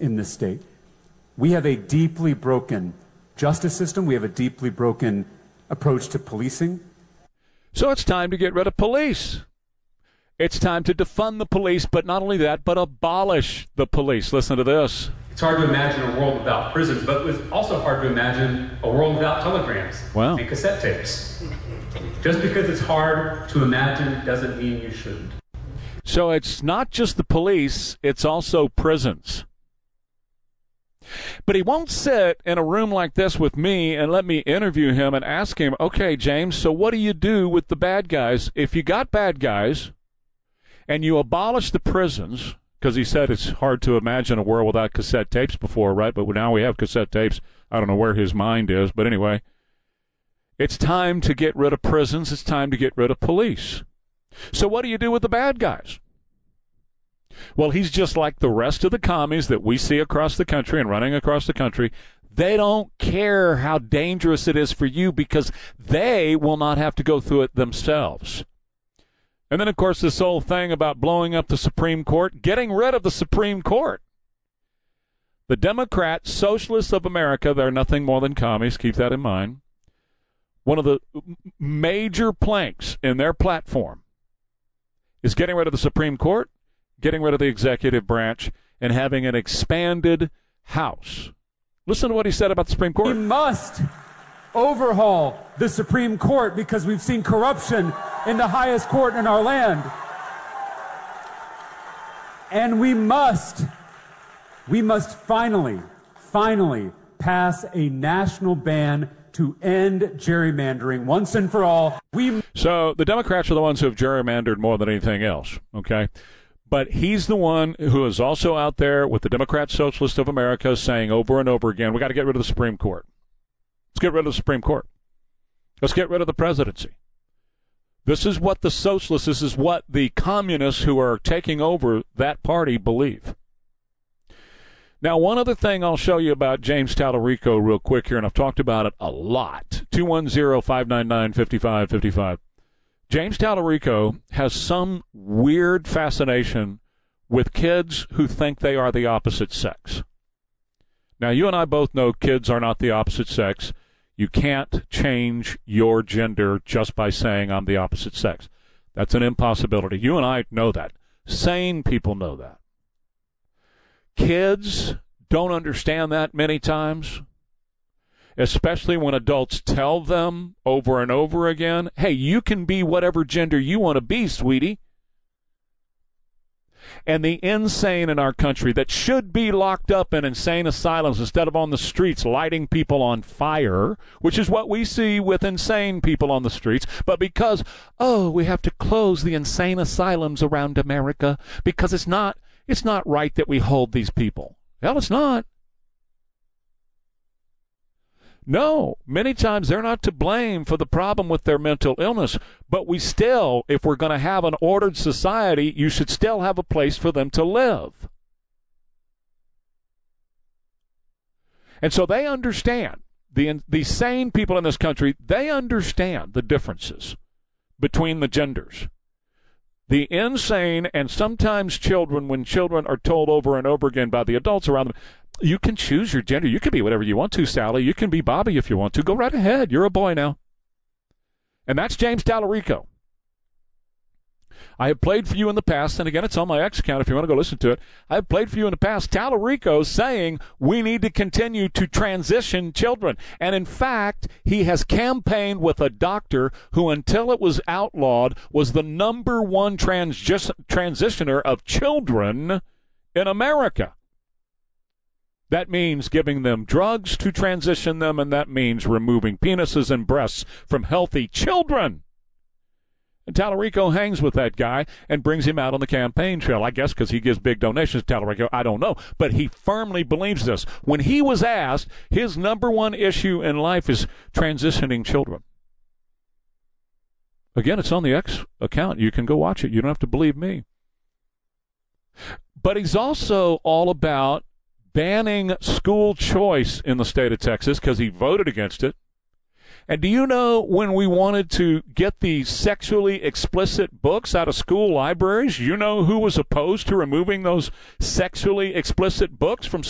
in this state. We have a deeply broken justice system. We have a deeply broken approach to policing. So it's time to get rid of police. It's time to defund the police, but not only that, but abolish the police. Listen to this. It's hard to imagine a world without prisons, but it's also hard to imagine a world without telegrams and cassette tapes. Just because it's hard to imagine doesn't mean you shouldn't. So it's not just the police, it's also prisons. But he won't sit in a room like this with me and let me interview him and ask him, okay, James, so what do you do with the bad guys? If you got bad guys and you abolish the prisons, because he said it's hard to imagine a world without cassette tapes before, right? But now we have cassette tapes. I don't know where his mind is, but anyway, it's time to get rid of prisons. It's time to get rid of police. So what do you do with the bad guys? Well, he's just like the rest of the commies that we see across the country and running across the country. They don't care how dangerous it is for you because they will not have to go through it themselves. And then, of course, this whole thing about blowing up the Supreme Court, getting rid of the Supreme Court. The Democrat Socialists of America, they're nothing more than commies, keep that in mind. One of the major planks in their platform is getting rid of the Supreme Court, getting rid of the executive branch, and having an expanded House. Listen to what he said about the Supreme Court. We must overhaul the Supreme Court because we've seen corruption in the highest court in our land. And we must finally pass a national ban to end gerrymandering once and for all. So the Democrats are the ones who have gerrymandered more than anything else, okay? But he's the one who is also out there with the Democrat Socialists of America saying over and over again, we got to get rid of the Supreme Court. Let's get rid of the Supreme Court. Let's get rid of the presidency. This is what the socialists, this is what the communists who are taking over that party believe. Now, one other thing I'll show you about James Tallarico real quick here, and I've talked about it a lot. 210-599-5555. James Tallarico has some weird fascination with kids who think they are the opposite sex. Now, you and I both know kids are not the opposite sex. You can't change your gender just by saying I'm the opposite sex. That's an impossibility. You and I know that. Sane people know that. Kids don't understand that many times, especially when adults tell them over and over again, hey, you can be whatever gender you want to be, sweetie. And the insane in our country that should be locked up in insane asylums instead of on the streets lighting people on fire, which is what we see with insane people on the streets, but because, we have to close the insane asylums around America because it's not right that we hold these people. Hell, it's not. No, many times they're not to blame for the problem with their mental illness, but we still, if we're going to have an ordered society, you should still have a place for them to live. And so they understand, the sane people in this country, they understand the differences between the genders. The insane and sometimes children, when children are told over and over again by the adults around them, you can choose your gender. You can be whatever you want to, Sally. You can be Bobby if you want to. Go right ahead. You're a boy now. And that's James Tallarico. I have played for you in the past, and again, it's on my X account if you want to go listen to it. I have played for you in the past Tallarico saying we need to continue to transition children. And in fact, he has campaigned with a doctor who, until it was outlawed, was the number one transitioner of children in America. That means giving them drugs to transition them, and that means removing penises and breasts from healthy children. And Tallarico hangs with that guy and brings him out on the campaign trail, I guess because he gives big donations to Tallarico. I don't know. But he firmly believes this. When he was asked, his number one issue in life is transitioning children. Again, it's on the X account. You can go watch it. You don't have to believe me. But he's also all about banning school choice in the state of Texas because he voted against it. And do you know when we wanted to get the sexually explicit books out of school libraries, you know who was opposed to removing those sexually explicit books from